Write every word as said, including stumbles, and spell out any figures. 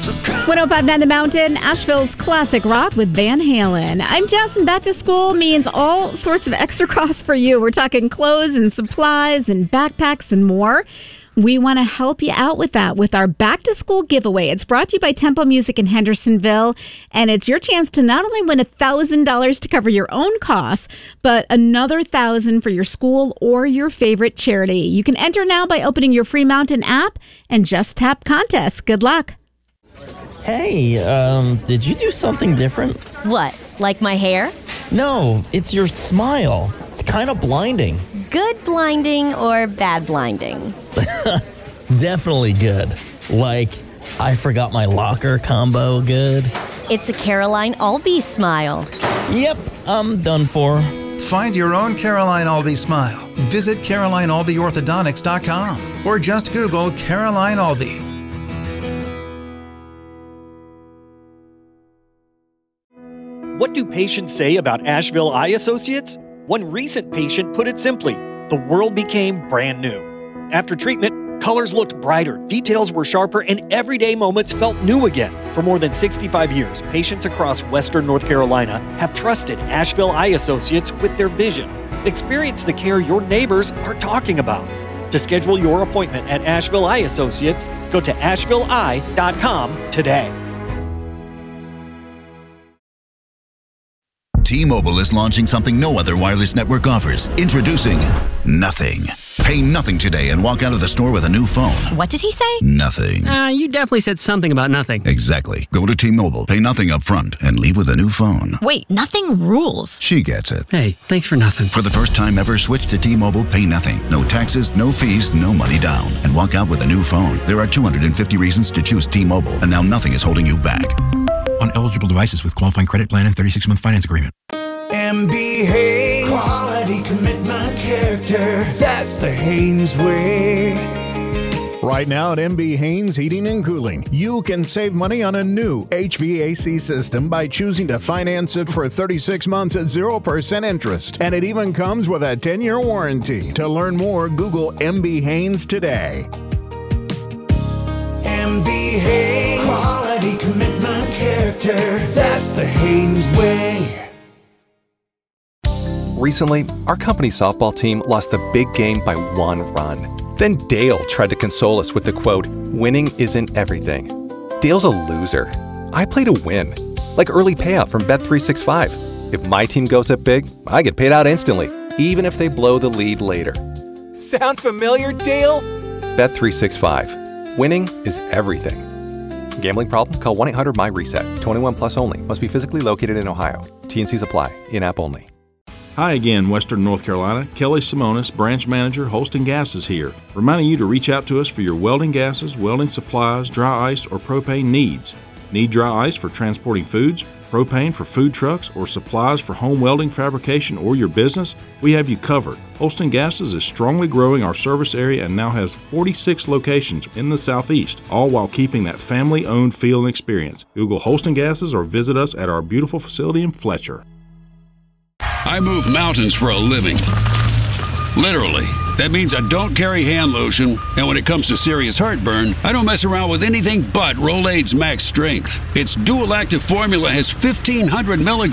one oh five point nine The Mountain, Asheville's classic rock with Van Halen. I'm Jess, and back to school means all sorts of extra costs for you. We're talking clothes and supplies and backpacks and more. We want to help you out with that with our back to school giveaway. It's brought to you by Tempo Music in Hendersonville, and it's your chance to not only win one thousand dollars to cover your own costs, but another one thousand dollars for your school or your favorite charity. You can enter now by opening your Free Mountain app and just tap contest. Good luck. Hey, um, did you do something different? What, like my hair? No, it's your smile. It's kind of blinding. Good blinding or bad blinding? Definitely good. Like, I forgot my locker combo good. It's a Caroline Albee smile. Yep, I'm done for. Find your own Caroline Albee smile. Visit Caroline Albee Orthodontics dot com or just Google Caroline Albee. What do patients say about Asheville Eye Associates? One recent patient put it simply, the world became brand new. After treatment, colors looked brighter, details were sharper, and everyday moments felt new again. For more than sixty-five years, patients across Western North Carolina have trusted Asheville Eye Associates with their vision. Experience the care your neighbors are talking about. To schedule your appointment at Asheville Eye Associates, go to asheville eye dot com today. T-Mobile is launching something no other wireless network offers. Introducing Nothing. Pay nothing today and walk out of the store with a new phone. What did he say? Nothing. Uh, you definitely said something about nothing. Exactly. Go to T-Mobile, pay nothing up front, and leave with a new phone. Wait, nothing rules. She gets it. Hey, thanks for nothing. For the first time ever, switch to T-Mobile, pay nothing. No taxes, no fees, no money down. And walk out with a new phone. There are two hundred fifty reasons to choose T-Mobile, and now nothing is holding you back. On eligible devices with qualifying credit plan and thirty-six month finance agreement. M B Haynes. Quality, commitment, character. That's the Haynes way. Right now at M B Haynes Heating and Cooling, you can save money on a new H V A C system by choosing to finance it for thirty-six months at zero percent interest. And it even comes with a ten-year warranty. To learn more, Google M B Haynes today. M B Haynes. Quality, commitment, character. That's the Haynes way. Recently, our company softball team lost the big game by one run. Then Dale tried to console us with the quote, "Winning isn't everything." Dale's a loser. I play to win. Like early payout from Bet three sixty-five. If my team goes up big, I get paid out instantly, even if they blow the lead later. Sound familiar, Dale? Bet three sixty-five. Winning is everything. Gambling problem? Call one eight hundred M Y reset. twenty-one plus only. Must be physically located in Ohio. T and Cs apply. In-app only. Hi again, Western North Carolina. Kelly Simonis, Branch Manager, Holston Gases here, reminding you to reach out to us for your welding gases, welding supplies, dry ice, or propane needs. Need dry ice for transporting foods, propane for food trucks, or supplies for home welding fabrication or your business? We have you covered. Holston Gases is strongly growing our service area and now has forty-six locations in the Southeast, all while keeping that family-owned feel and experience. Google Holston Gases or visit us at our beautiful facility in Fletcher. I move mountains for a living. Literally. That means I don't carry hand lotion, and when it comes to serious heartburn, I don't mess around with anything but Rolaids Max Strength. Its dual active formula has fifteen hundred milligrams